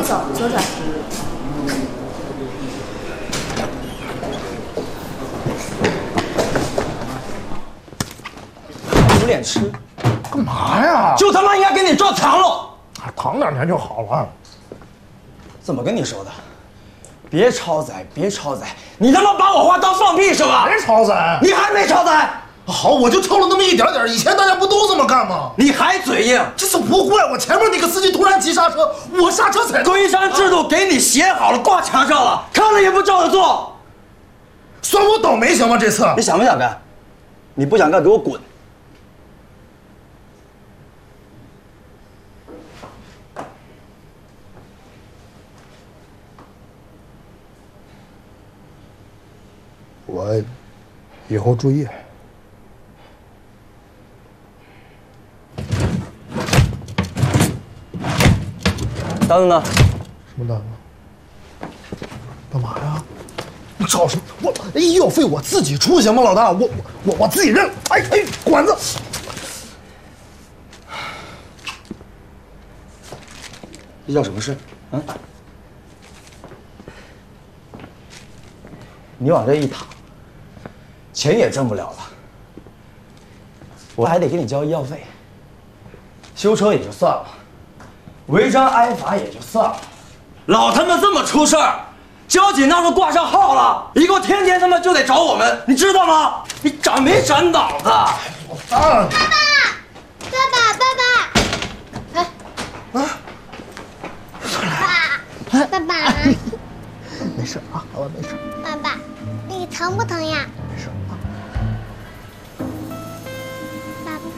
走，左转。 有脸吃？ 干嘛呀？ 就他妈应该给你撞墙了！ 躺2天就好了。 怎么跟你说的？别超载，别超载！你他妈把我话当放屁是吧？ 没超载， 你还没超载？ 好，我就超了那么一点点，以前大家不都这么干吗？ 你还嘴硬？ 这是不怪我前面那个司机突然急刹车，我刹车踩。 规章制度给你写好了，挂墙上了，看了也不照着做。 算我倒霉行吗？这次你想不想干？你不想干，给我滚！ 我以后注意。 单子呢？ 什么单子？干嘛呀？你找什么？我医药费我自己出行吗？老大，我自己认。哎，管子。 这叫什么事？啊？你往这一躺，钱也挣不了了，我还得给你交医药费。修车也就算了，违章挨罚也就算了，老他妈这么出事儿，交警那都挂上号了，以后天天他妈就得找我们，你知道吗？你长没长脑子？ 爸爸， 没事啊，我没事。 爸爸，你疼不疼呀？ 没事啊。 爸爸，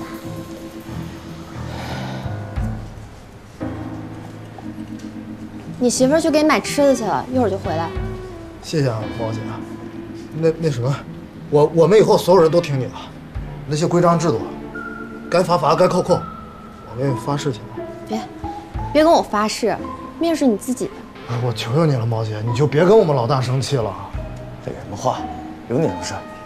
你媳妇儿去给你买吃的去了，一会儿就回来。 谢谢啊，毛姐。那什么，我们以后所有人都听你的，那些规章制度，该罚罚，该扣扣，我给你发誓去了。 别跟我发誓，命是你自己的。 哎，我求求你了，毛姐，你就别跟我们老大生气了。 废什么话？有你什么事？